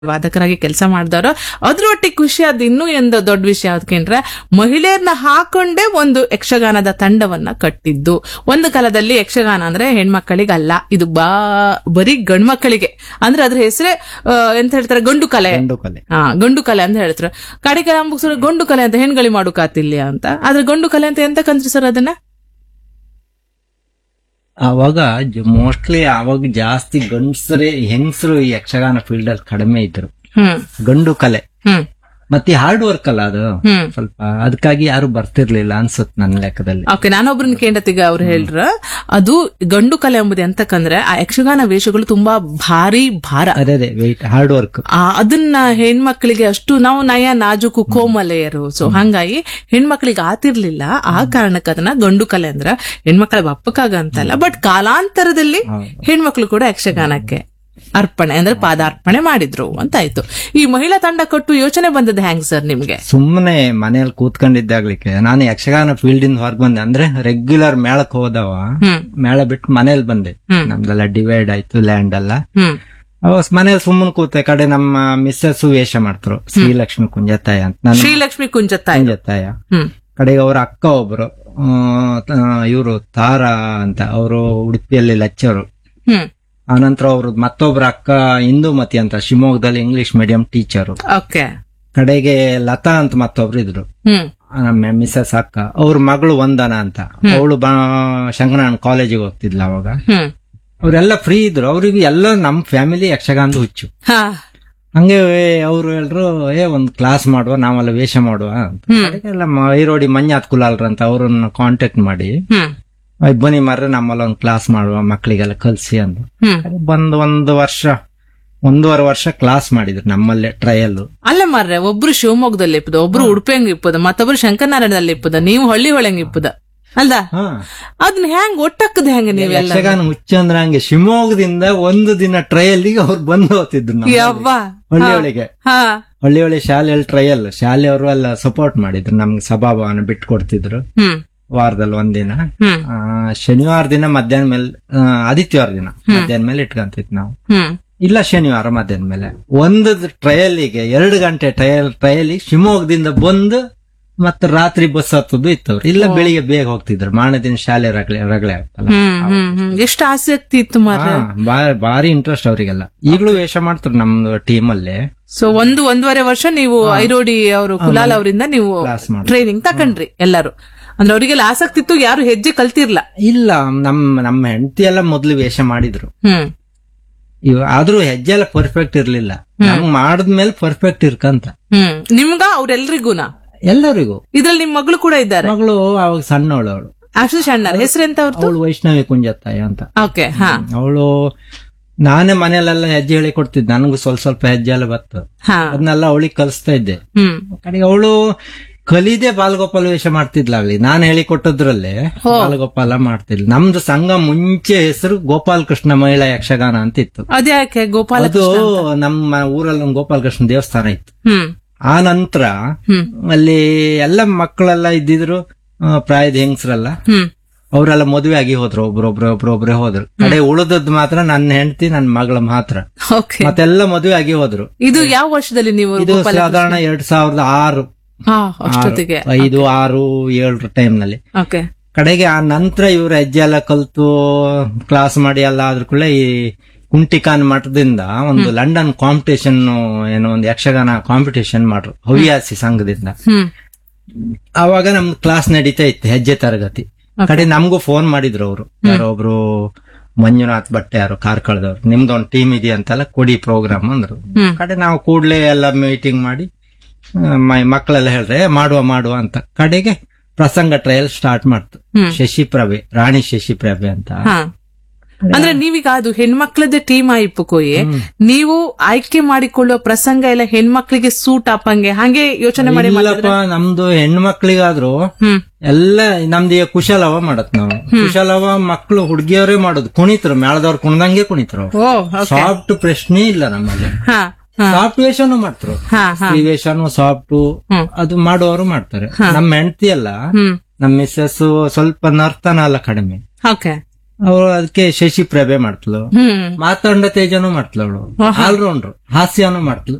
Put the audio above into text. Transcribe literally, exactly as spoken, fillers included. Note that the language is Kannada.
ವಾದಕರಾಗಿ ಕೆಲಸ ಮಾಡಿದವರು. ಅದ್ರೊಟ್ಟಿಗೆ ಖುಷಿ ಆದ ಇನ್ನೂ ಒಂದು ದೊಡ್ಡ ವಿಷಯ ಯಾವ್ದಕ್ಕೇಂದ್ರೆ ಮಹಿಳೆಯರನ್ನ ಹಾಕೊಂಡೇ ಒಂದು ಯಕ್ಷಗಾನದ ತಂಡವನ್ನ ಕಟ್ಟಿದ್ದು. ಒಂದು ಕಾಲದಲ್ಲಿ ಯಕ್ಷಗಾನ ಅಂದ್ರೆ ಹೆಣ್ಮಕ್ಕಳಿಗೆ ಅಲ್ಲ, ಇದು ಬಾ ಬರೀ ಗಂಡು ಮಕ್ಕಳಿಗೆ ಅಂದ್ರೆ ಅದ್ರ ಹೆಸರೇ ಎಂತ ಹೇಳ್ತಾರೆ, ಗಂಡು ಕಲೆ. ಹಾ, ಗಂಡು ಕಲೆ ಅಂತ ಹೇಳ್ತಾರೆ. ಕಡೆಗೆ ಮುಗಿಸೋ ಗಂಡು ಕಲೆ ಅಂತ ಹೆಣ್ಗಳಿ ಮಾಡೋಕಾತಿಲ್ಲ ಅಂತ. ಆದ್ರೆ ಗಂಡು ಕಲೆ ಅಂತ ಎಂತ ಕಂತ್ರಿ ಸರ್ ಅದನ್ನ? ಅವಾಗ ಮೋಸ್ಟ್ಲಿ ಅವಾಗ ಜಾಸ್ತಿ ಗಂಡಸರೇ, ಹೆಂಗಸರು ಈ ಯಕ್ಷಗಾನ ಫೀಲ್ಡ್ ಅಲ್ಲಿ ಕಡಿಮೆ ಇದ್ರು. ಗಂಡು ಕಲೆ ಮತ್ತೆ ಹಾರ್ಡ್ ವರ್ಕ್ ಅಲ್ಲ ಅದು ಸ್ವಲ್ಪ, ಅದಕ್ಕಾಗಿ ಯಾರು ಬರ್ತಿರ್ಲಿಲ್ಲ ಅನ್ಸುತ್ತೆ ನನ್ನ ಲೆಕ್ಕದಲ್ಲಿ. ಓಕೆ, ನಾನೊಬ್ರನ್ನ ಕೇಂಡತಿಗ ಅವ್ರು ಹೇಳ್ರ ಅದು ಗಂಡು ಕಲೆ ಎಂಬುದು ಎಂತಕಂದ್ರೆ ಆ ಯಕ್ಷಗಾನ ವೇಷಗಳು ತುಂಬಾ ಭಾರಿ ಭಾರ, ಅದೇ ಅದೇ ವೆಯ್ಟ್, ಹಾರ್ಡ್ ವರ್ಕ್. ಅದನ್ನ ಹೆಣ್ಮಕ್ಳಿಗೆ ಅಷ್ಟು ನಾವು ನಯ ನಾಜುಕು ಕೋಮಲೆಯರು, ಸೊ ಹಂಗಾಗಿ ಹೆಣ್ಮಕ್ಳಿಗೆ ಆತಿರ್ಲಿಲ್ಲ. ಆ ಕಾರಣಕ್ಕೆ ಅದನ್ನ ಗಂಡು ಕಲೆ ಅಂದ್ರ ಹೆಣ್ಮಕ್ಳ ಬಪ್ಪಕ್ಕಾಗ ಅಂತಲ್ಲ, ಬಟ್ ಕಾಲಾಂತರದಲ್ಲಿ ಹೆಣ್ಮಕ್ಳು ಕೂಡ ಯಕ್ಷಗಾನಕ್ಕೆ ಅರ್ಪಣೆ ಅಂದ್ರೆ ಪಾದಾರ್ಪಣೆ ಮಾಡಿದ್ರು ಅಂತಾಯ್ತು. ಈ ಮಹಿಳಾ ತಂಡ ಕೊಟ್ಟು ಯೋಚನೆ ಬಂದದ್ದು ಹೆಂಗ್ ಸರ್ ನಿಮ್ಗೆ? ಸುಮ್ಮನೆ ಮನೇಲಿ ಕೂತ್ಕೊಂಡಿದ್ದಾಗ್ಲಿಕ್ಕೆ ನಾನು ಯಕ್ಷಗಾನ ಫೀಲ್ಡ್ ಇಂದ ಹೊರಗೆ ಬಂದೆ. ಅಂದ್ರೆ ರೆಗ್ಯುಲರ್ ಮೇಳಕ್ ಹೋದವ, ಮೇಳ ಬಿಟ್ಟು ಮನೇಲಿ ಬಂದೆ. ನಮ್ದೆಲ್ಲ ಡಿವೈಡ್ ಆಯ್ತು ಲ್ಯಾಂಡ್ ಎಲ್ಲ. ಅವಾಗ ಮನೇಲಿ ಸುಮ್ಮನೆ ಕೂತೆ. ಕಡೆ ನಮ್ಮ ಮಿಸ್ಸಸ್ ವೇಷ ಮಾಡ್ತರು, ಶ್ರೀಲಕ್ಷ್ಮಿ ಕುಂಜತ್ತಾಯ ಅಂತ. ಶ್ರೀಲಕ್ಷ್ಮಿ ಕುಂಜತ್ತಾಯ ಕುಂಜತ್ತಾಯ ಕಡೆಗೆ ಅವ್ರ ಅಕ್ಕ ಒಬ್ರು, ಇವರು ತಾರಾ ಅಂತ, ಅವರು ಉಡುಪಿಯಲ್ಲಿ ಲೆಕ್ಚರು. ಆನಂತರ ಅವ್ರ ಮತ್ತೊಬ್ರ ಅಕ್ಕ ಇಂದುಮತಿ ಅಂತ, ಶಿವಮೊಗ್ಗದಲ್ಲಿ ಇಂಗ್ಲಿಷ್ ಮೀಡಿಯಂ ಟೀಚರು. ಕಡೆಗೆ ಲತಾ ಅಂತ ಮತ್ತೊಬ್ರು ಇದ್ರು, ನಮ್ಮ ಮಿಸಸ್ ಅಕ್ಕ. ಅವ್ರ ಮಗಳು ವಂದನ ಅಂತ, ಅವಳು ಶಂಕರನಾರಾಯಣ ಕಾಲೇಜಿಗೆ ಹೋಗ್ತಿದ್ಲ ಅವಾಗ. ಅವ್ರೆಲ್ಲ ಫ್ರೀ ಇದ್ರು. ಅವ್ರಿಗೆ ಎಲ್ಲ ನಮ್ ಫ್ಯಾಮಿಲಿ ಯಕ್ಷಗಾನದ ಹುಚ್ಚು. ಹಂಗೆ ಅವ್ರು ಹೇಳ್ರು, ಏ ಒಂದ್ ಕ್ಲಾಸ್ ಮಾಡುವ, ನಾವೆಲ್ಲ ವೇಷ ಮಾಡುವ ಅಂತ. ಎಲ್ಲ ಐರೋಡಿ ಮಂಜಾತ್ ಕುಲಾಲ್ರ ಅಂತ ಅವ್ರನ್ನ ಕಾಂಟ್ಯಾಕ್ಟ್ ಮಾಡಿ, ಬನ್ನಿ ಮರ್ರೆ ನಮ್ಮಲ್ಲ ಒಂದ್ ಕ್ಲಾಸ್ ಮಾಡುವ, ಮಕ್ಕಳಿಗೆಲ್ಲ ಕಲ್ಸಿ ಅಂತ ಬಂದ್ ಒಂದು ವರ್ಷ ಒಂದೂವರೆ ವರ್ಷ ಕ್ಲಾಸ್ ಮಾಡಿದ್ರು ನಮ್ಮಲ್ಲೇ ಟ್ರಯಲ್. ಅಲ್ಲ ಮರ್ರೆ, ಒಬ್ರು ಶಿವಮೊಗ್ಗದಲ್ಲಿ ಇಪ್ಪದ, ಒಬ್ರು ಉಡುಪಿಯಂಗ್ ಇಪ್ಪದ, ಮತ್ತೊಬ್ರು ಶಂಕರನಾರಾಯಣದಲ್ಲಿ ಇಪ್ಪದ, ನೀವು ಹಳ್ಳಿ ಹೊಳೆಂಗ್ ಇಪ್ಪದ ಅಲ್ದ? ಅದನ್ನ ಹೆಂಗ್ ಒಟ್ಟಕ್ಕದ ಹೆಂಗ ನೀವು? ಯಕ್ಷಗಾನ ಹುಚ್ಚ ಅಂದ್ರೆ ಹಂಗೆ ಶಿವಮೊಗ್ಗದಿಂದ ಒಂದು ದಿನ ಟ್ರಯಲ್ಗೆ ಅವ್ರು ಬಂದು ಹೋಗ್ತಿದ್ರು ಹಳ್ಳಿ ಹೊಳೆಗೆ. ಹಳ್ಳಿ ಹೊಳೆ ಶಾಲೆಯಲ್ಲಿ ಟ್ರಯಲ್, ಶಾಲೆಯವರು ಎಲ್ಲ ಸಪೋರ್ಟ್ ಮಾಡಿದ್ರು ನಮ್ಗೆ, ಸಭಾಭವನ ಬಿಟ್ಟು ಕೊಡ್ತಿದ್ರು. ವಾರದಲ್ಲಿ ಒಂದಿನ ಶನಿವಾರ ದಿನ ಮಧ್ಯಾಹ್ನ ಮೇಲೆ, ಆದಿತ್ಯವಾರ ದಿನ ಮಧ್ಯಾಹ್ನ ಮೇಲೆ ಇಟ್ಕೊಂತಿದ್ ನಾವು, ಇಲ್ಲ ಶನಿವಾರ ಮಧ್ಯಾಹ್ನ ಮೇಲೆ. ಒಂದು ಟ್ರಯಲಿಗೆ ಎರಡು ಗಂಟೆ ಟ್ರಯಲ್ ಟ್ರಯಲ್ ಶಿವಮೊಗ್ಗದಿಂದ ಬಂದು ಮತ್ತೆ ರಾತ್ರಿ ಬಸ್ ಹತ್ತದು ಇತ್ತವ್ರು, ಇಲ್ಲ ಬೆಳಿಗ್ಗೆ ಬೇಗ ಹೋಗ್ತಿದ್ರು. ಮಾರನೇ ದಿನ ಶಾಲೆ ರಗಳೆ ರಗಳೆ ಆಗ್ತಲ್ಲ. ಎಷ್ಟು ಆಸಕ್ತಿ ಇತ್ತು, ಭಾರಿ ಇಂಟ್ರೆಸ್ಟ್ ಅವರಿಗೆಲ್ಲ. ಈಗಲೂ ವೇಷ ಮಾಡ್ತಾರೆ ನಮ್ದು ಟೀಮ್ ಅಲ್ಲೇ. ಸೊ ಒಂದು ಒಂದೂವರೆ ವರ್ಷ ನೀವು ಐರೋಡಿ ಅವರು ಕುಲಾಲ್ ಅವರಿಂದ ನೀವು ಟ್ರೈನಿಂಗ್ ತಕೊಂಡ್ರಿ ಎಲ್ಲರೂ. ಅಂದ್ರೆ ಅವರಿಗೆಲ್ಲ ಆಸಕ್ತಿ ಇತ್ತು, ಯಾರು ಹೆಜ್ಜೆ ಕಲ್ತಿರ್ಲ? ಇಲ್ಲ, ನಮ್ಮ ನಮ್ಮ ಹೆಂಡತಿ ಎಲ್ಲ ಮೊದ್ಲು ವೇಷ ಮಾಡಿದ್ರು. ಆದ್ರೂ ಹೆಜ್ಜೆ ಎಲ್ಲ ಪರ್ಫೆಕ್ಟ್ ಇರ್ಲಿಲ್ಲ. ನಮ್ಗ್ ಮಾಡಿದ್ಮೇಲೆ ಪರ್ಫೆಕ್ಟ್ ಇರ್ಕಂತ. ನಿಮ್ಗ ಅವ್ರೆಲ್ರಿಗೂನಾ? ಎಲ್ಲರಿಗೂ. ಇದ್ರಲ್ಲಿ ನಿಮ್ ಮಗಳು ಕೂಡ ಇದ್ದಾರೆ? ಮಗಳು ಅವಾಗ ಸಣ್ಣವಳು, ಅವಳು ಅಷ್ಟು ಸಣ್ಣ. ಹೆಸರೆಂತ ಅವ್ರದ್ದು? ಅವಳು ವೈಷ್ಣವಿ ಕುಂಜತ್ತಾಯ ಅಂತ. ಓಕೆ. ಅವಳು ನಾನೇ ಮನೆಯಲ್ಲೆಲ್ಲ ಹೆಜ್ಜೆ ಹೇಳಿ ಕೊಡ್ತಿದ್ದೆ, ನನಗೂ ಸ್ವಲ್ಪ ಸ್ವಲ್ಪ ಹೆಜ್ಜೆ ಎಲ್ಲ ಬತ್ತು, ಅದನ್ನೆಲ್ಲ ಅವಳಿಗೆ ಕಲಿಸ್ತಾ ಇದ್ದೆ. ಕಡೆಗೆ ಅವಳು ಕಲಿದೆ ಬಾಲಗೋಪಾಲ ವೇಷ ಮಾಡ್ತಿದ್ಲಾಗ್ಲಿ, ನಾನು ಹೇಳಿ ಕೊಟ್ಟದ್ರಲ್ಲೇ ಬಾಲಗೋಪಾಲ ಮಾಡ್ತಿದ್ಲು. ನಮ್ದು ಸಂಘ ಮುಂಚೆ ಹೆಸರು ಗೋಪಾಲ ಕೃಷ್ಣ ಮಹಿಳಾ ಯಕ್ಷಗಾನ ಅಂತ ಇತ್ತು. ಅದ್ಯಾಕೆ ಗೋಪಾಲ? ಅದು ನಮ್ಮ ಊರಲ್ಲಿ ಒಂದು ಗೋಪಾಲ ಕೃಷ್ಣ ದೇವಸ್ಥಾನ ಇತ್ತು. ಆ ನಂತರ ಅಲ್ಲಿ ಎಲ್ಲ ಮಕ್ಕಳೆಲ್ಲ ಇದ್ದಿದ್ರು, ಪ್ರಾಯದ ಹೆಂಗಸರಲ್ಲ, ಅವರೆಲ್ಲ ಮದುವೆ ಆಗಿ ಹೋದ್ರು, ಒಬ್ರೊಬ್ರು ಒಬ್ರೊಬ್ರೆ ಹೋದ್ರು. ಕಡೆ ಉಳಿದದ್ ಮಾತ್ರ ನನ್ನ ಹೆಂಡತಿ, ನನ್ನ ಮಗಳ ಮಾತ್ರ. ಮತ್ತೆಲ್ಲ ಮದುವೆ ಆಗಿ ಹೋದ್ರು. ಇದು ಯಾವ ವರ್ಷದಲ್ಲಿ ನೀವು? ಇದು ಸಾಧಾರಣ ಎರಡ್ ಸಾವಿರದ ಆರು ಐದು ಆರು ಏಳರ ಟೈಮ್ ನಲ್ಲಿ. ಕಡೆಗೆ ಆ ನಂತರ ಇವ್ರ ಹೆಜ್ಜೆ ಎಲ್ಲ ಕಲ್ತು ಕ್ಲಾಸ್ ಮಾಡಿ ಎಲ್ಲ ಆದ್ರ ಕೂಡ ಈ ಕುಂಟಿಕಾನ್ ಮಠದಿಂದ ಒಂದು ಲಂಡನ್ ಕಾಂಪಿಟೇಷನ್, ಏನೋ ಒಂದು ಯಕ್ಷಗಾನ ಕಾಂಪಿಟೇಷನ್ ಮಾಡ್ರು ಹವ್ಯಾಸಿ ಸಂಘದಿಂದ. ಆವಾಗ ನಮ್ ಕ್ಲಾಸ್ ನಡೀತಾ ಇತ್ತು, ಹೆಜ್ಜೆ ತರಗತಿ. ಕಡೆ ನಮ್ಗೂ ಫೋನ್ ಮಾಡಿದ್ರು ಅವರು, ಯಾರೋ ಒಬ್ರು ಮಂಜುನಾಥ್ ಭಟ್ ಯಾರು ಕಾರ್ಕಳದವ್ರು, ನಿಮ್ದೊಂದು ಟೀಮ್ ಇದೆಯಂತೆಲ್ಲ ಕೊಡಿ ಪ್ರೋಗ್ರಾಮ್ ಅಂದ್ರು. ಕಡೆ ನಾವು ಕೂಡ್ಲೆ ಎಲ್ಲ ಮೀಟಿಂಗ್ ಮಾಡಿ ಮಕ್ಕಳೆಲ್ಲ ಹೇಳ್ರೆ ಮಾಡುವ ಮಾಡುವ ಅಂತ. ಕಡೆಗೆ ಪ್ರಸಂಗ ಟ್ರಯಲ್ ಸ್ಟಾರ್ಟ್ ಮಾಡ್ತು. ಶಶಿಪ್ರಭೆ, ರಾಣಿ ಶಶಿಪ್ರಭೆ ಅಂತ. ಅಂದ್ರೆ ನೀವೀಗ ಅದು ಹೆಣ್ಮಕ್ಳದ್ದೇ ಟೀಮ್ ಆಯ್ಪುಕೋಯಿ, ನೀವು ಆಯ್ಕೆ ಮಾಡಿಕೊಳ್ಳುವ ಪ್ರಸಂಗ ಎಲ್ಲ ಹೆಣ್ಮಕ್ಳಿಗೆ ಸೂಟ್ ಅಪ್ಪಂಗೆ ಹಂಗೆ ಯೋಚನೆ ಮಾಡಿ? ನಮ್ದು ಹೆಣ್ಮಕ್ಳಿಗಾದ್ರು ಎಲ್ಲ ನಮ್ದು ಕುಶಲವ ಮಾಡತ್ ನಾವು. ಕುಶಲವ ಮಕ್ಳು ಹುಡುಗಿಯವರೇ ಮಾಡೋದು, ಕುಣಿತರು, ಮೇಳದವ್ರು ಕುಣ್ದಂಗೆ ಕುಣಿತರು. ಸಾಫ್ಟ್ ಪ್ರಶ್ನೆ ಇಲ್ಲ ನಮ್ಮಲ್ಲಿ. ಸಾಫ್ಟ್ ವೇಷನು ಮಾಡ್ತಾರೆ, ಈ ವೇಷನು ಸಾಫ್ಟ್ ಅದು ಮಾಡುವವರು ಮಾಡ್ತಾರೆ. ನಮ್ಮ ಹೆಂಡತಿ ಎಲ್ಲ ನಮ್ಮ ಮಿಸ್ಸಸ್ ಸ್ವಲ್ಪ ನರ್ತನ ಎಲ್ಲ ಕಡಿಮೆ, ಅವಳು ಅದಕ್ಕೆ ಶಶಿ ಪ್ರಭೆ ಮಾಡ್ತಳು, ಹ್ಮ್ ಮಾತಾಂಡ ತೇಜನೂ ಮಾಡ್ತಳು, ಅವಳು ಆಲ್ರೌಂಡ್ರು, ಹಾಸ್ಯನೂ ಮಾಡ್ತಳು.